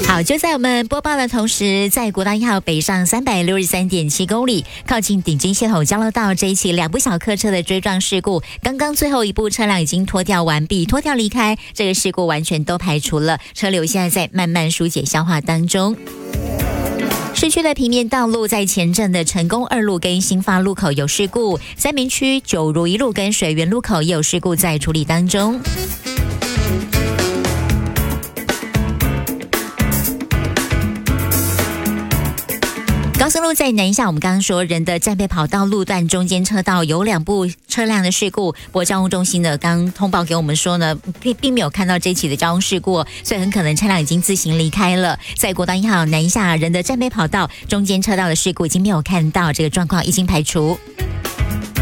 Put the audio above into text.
好，就在我们播报的同时，在国道1号北上363.7公里，靠近顶金系统交流道这一起2部小客车的追撞事故，刚刚最后一部车辆已经脱掉完毕，脱掉离开，这个事故完全都排除了，车流现在在慢慢疏解消化当中。市区的平面道路在前镇的成功2路跟新发路口有事故，三民区九如1路跟水源路口也有事故在处理当中。高速路在南下，我们刚刚说人的战备跑道路段中间车道有2部车辆的事故，不过交通中心呢刚通报给我们说呢，并没有看到这起的交通事故，所以很可能车辆已经自行离开了。在国道1号南下人的战备跑道中间车道的事故已经没有看到，这个状况已经排除。